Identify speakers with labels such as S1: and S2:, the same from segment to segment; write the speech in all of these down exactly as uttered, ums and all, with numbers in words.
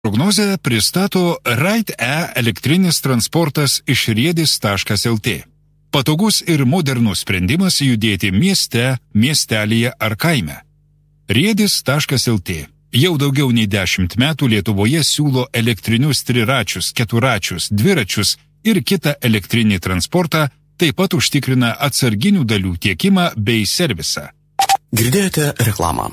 S1: Prognozę pristato Ride-E elektrinis transportas iš riedis taškas el tė. Patogus ir modernus sprendimas judėti mieste, miestelyje ar kaime. riedis taškas el tė jau daugiau nei dešimt metų Lietuvoje siūlo elektrinius triračius, keturačius, dviračius ir kitą elektrinį transportą, taip pat užtikrina atsarginių dalių tiekimą bei servisą.
S2: Girdėjote reklamą.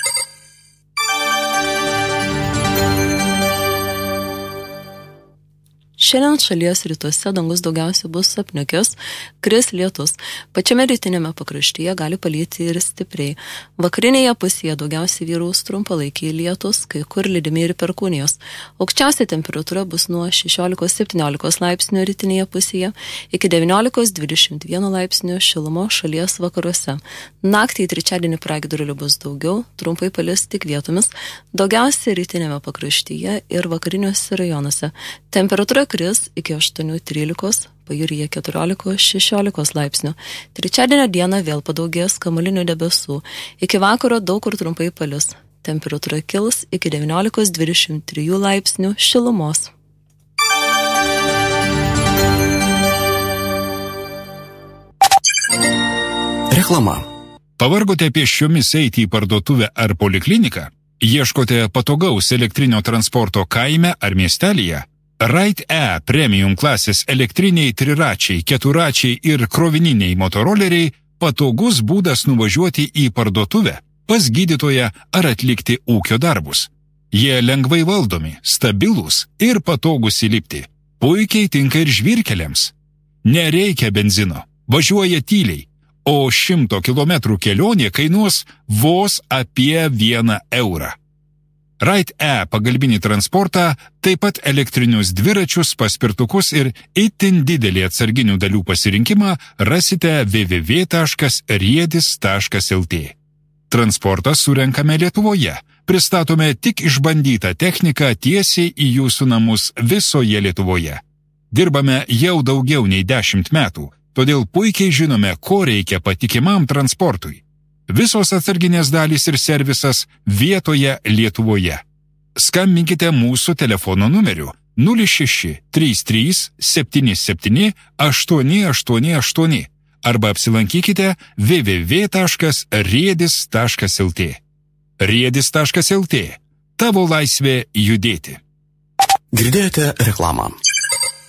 S3: Šiandien šalies rytuose dangus daugiausia bus apniukęs, kris lietus. Pačiame rytinėme pakraštyje gali palyti ir stipriai. Vakarinėje pusėje daugiausiai vyraus trumpalaikiai lietus, kai kur lydimi ir perkūnijos. Aukščiausia temperatūra bus nuo šešiolikos septyniolikos laipsnių rytinėje pusėje iki devyniolikos dvidešimt vieno laipsnių šilumo šalies vakaruose. Naktį į trečiadienį pragiedrulių bus daugiau, trumpai palis tik vietomis, daugiausiai rytinėme pakraštyje ir vakariniuose rajonuose. Temperatūra kris iki aštuonių trylikos, pajūryje keturiolikos šešiolikos laipsnių. Trečiadienio dieną vėl padaugės kamuolinių debesų. Iki vakaro daug kur trumpai palis. Temperatūra kils iki devyniolikos dvidešimt trijų laipsnių šilumos.
S2: Reklama.
S1: Pavargote pėsčiomis eiti į parduotuvę ar polikliniką? Ieškote patogaus elektrinio transporto kaime ar miestelyje? Ride-E premium klasės elektriniai triračiai, keturačiai ir krovininiai motoroleriai patogus būdas nuvažiuoti į parduotuvę, pas gydytoją ar atlikti ūkio darbus. Jie lengvai valdomi, stabilūs ir patogus įlipti. Puikiai tinka ir žvyrkeliams. Nereikia benzino, važiuoja tyliai, o šimto kilometrų kelionė kainuos vos apie vieną eurą. Ride-E pagalbinį transportą, taip pat elektrinius dviračius, paspirtukus ir itin didelį atsarginių dalių pasirinkimą rasite w w w taškas riedis taškas el tė. Transportą surenkame Lietuvoje. Pristatome tik išbandytą techniką tiesiai į jūsų namus visoje Lietuvoje. Dirbame jau daugiau nei dešimt metų, todėl puikiai žinome, ko reikia patikimam transportui. Visos atsarginės dalys ir servisas vietoje Lietuvoje. Skambinkite mūsų telefono numeriu nulis šeši trys trys septyni septyni aštuoni aštuoni aštuoni arba apsilankykite w w w taškas riedis taškas el tė. riedis taškas el tė. Tavo laisvė judėti.
S2: Girdėjote reklamą.